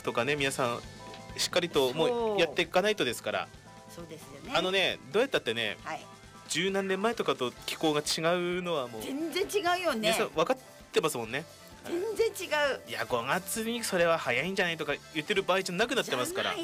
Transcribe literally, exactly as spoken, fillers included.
クとかね皆さんしっかりともうやっていかないとですから。 そうですよね。 あのねどうやったってね、 はい、 十何年前とかと気候が違うのはもう全然違うよね。 皆さん分かってますもんね。 全然違う。 いやごがつにそれは早いんじゃないとか言ってる場合じゃなくなってますから。